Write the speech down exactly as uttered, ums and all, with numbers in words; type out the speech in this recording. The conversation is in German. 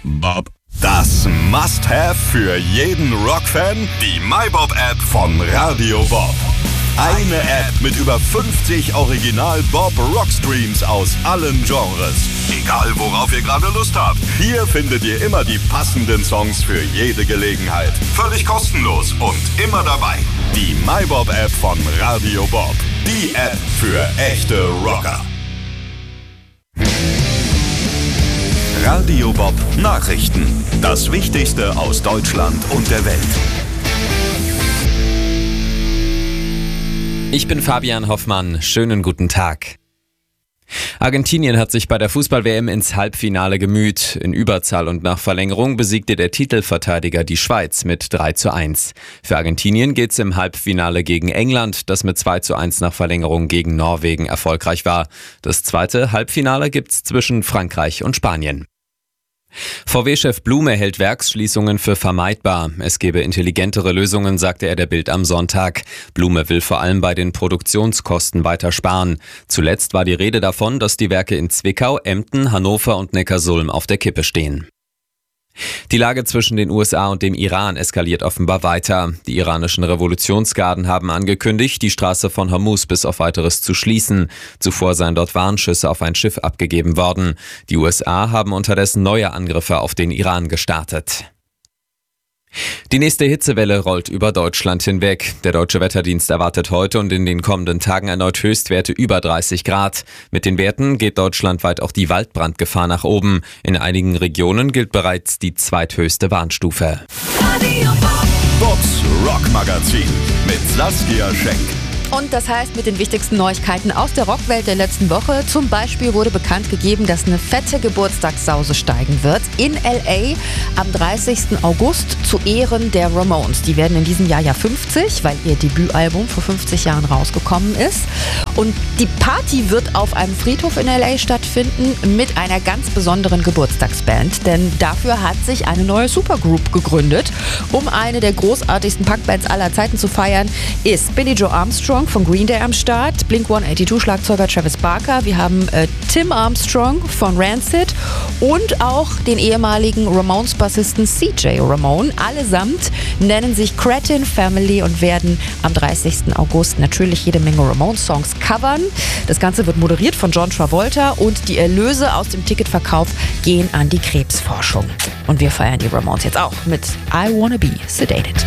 Bob. Das Must-Have für jeden Rockfan, die MyBob-App von Radio Bob. Eine App mit über fünfzig Original-Bob-Rockstreams aus allen Genres. Egal, worauf ihr gerade Lust habt. Hier findet ihr immer die passenden Songs für jede Gelegenheit. Völlig kostenlos und immer dabei. Die MyBob-App von Radio Bob. Die App für echte Rocker. Radio Bob Nachrichten. Das Wichtigste aus Deutschland und der Welt. Ich bin Fabian Hoffmann. Schönen guten Tag. Argentinien hat sich bei der Fußball-W M ins Halbfinale gemüht. In Überzahl und nach Verlängerung besiegte der Titelverteidiger die Schweiz mit drei zu eins. Für Argentinien geht's im Halbfinale gegen England, das mit zwei zu eins nach Verlängerung gegen Norwegen erfolgreich war. Das zweite Halbfinale gibt's zwischen Frankreich und Spanien. V W-Chef Blume hält Werksschließungen für vermeidbar. Es gebe intelligentere Lösungen, sagte er der Bild am Sonntag. Blume will vor allem bei den Produktionskosten weiter sparen. Zuletzt war die Rede davon, dass die Werke in Zwickau, Emden, Hannover und Neckarsulm auf der Kippe stehen. Die Lage zwischen den U S A und dem Iran eskaliert offenbar weiter. Die iranischen Revolutionsgarden haben angekündigt, die Straße von Hormuz bis auf Weiteres zu schließen. Zuvor seien dort Warnschüsse auf ein Schiff abgegeben worden. Die U S A haben unterdessen neue Angriffe auf den Iran gestartet. Die nächste Hitzewelle rollt über Deutschland hinweg. Der Deutsche Wetterdienst erwartet heute und in den kommenden Tagen erneut Höchstwerte über dreißig Grad. Mit den Werten geht deutschlandweit auch die Waldbrandgefahr nach oben. In einigen Regionen gilt bereits die zweithöchste Warnstufe. Bobs Rockmagazin mit Saskia Schenk. Und das heißt mit den wichtigsten Neuigkeiten aus der Rockwelt der letzten Woche. Zum Beispiel wurde bekannt gegeben, dass eine fette Geburtstagssause steigen wird in L A am dreißigsten August zu Ehren der Ramones. Die werden in diesem Jahr ja fünfzig, weil ihr Debütalbum vor fünfzig Jahren rausgekommen ist. Und die Party wird auf einem Friedhof in L A stattfinden mit einer ganz besonderen Geburtstagsband. Denn dafür hat sich eine neue Supergroup gegründet. Um eine der großartigsten Punkbands aller Zeiten zu feiern, ist Billie Joe Armstrong von Green Day am Start, Blink hundertzweiundachtzig Schlagzeuger Travis Barker, wir haben äh, Tim Armstrong von Rancid und auch den ehemaligen Ramones-Bassisten C J Ramone. Allesamt nennen sich Cretin Family und werden am dreißigsten August natürlich jede Menge Ramones-Songs covern. Das Ganze wird moderiert von John Travolta und die Erlöse aus dem Ticketverkauf gehen an die Krebsforschung. Und wir feiern die Ramones jetzt auch mit I Wanna Be Sedated.